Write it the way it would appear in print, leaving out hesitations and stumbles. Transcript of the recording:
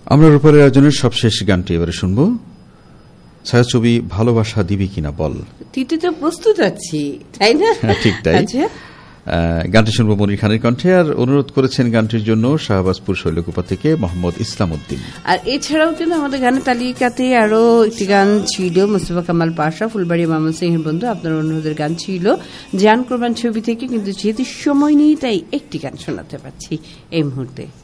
আমরা রূপারের আয়োজনের সবশেষ গানটি এবারে শুনব। ছায়াছবি ভালোবাসা দিবি কিনা বল। তুই তো প্রস্তুত আছি, তাই না? ঠিক তাই। গানটি শুনব মনির খানের কণ্ঠে। আর অনুরোধ করেছেন গানটির জন্য শাহবাজপুর শৈলকুপা থেকে মোহাম্মদ ইসলাম উদ্দিন। আর এছাড়াও কিন্তু আমাদের গানের তালিকাতে আরো একটি গান ছিল, মুস্তফা কামাল পাশা, ফুলবাড়ি মামুন সিংহের বন্ধু, আপনার অনুরোধের গান ছিল জান কোরবান ছবি থেকে। কিন্তু যেহেতু সময় নেই তাই একটি গান শোনাতে পারছি এই মুহূর্তে।